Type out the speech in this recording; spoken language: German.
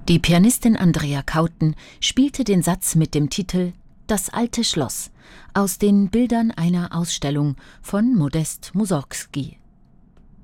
Die Pianistin Andrea Kauten spielte den Satz mit dem Titel »Das alte Schloss« aus den Bildern einer Ausstellung von Modest Mussorgsky.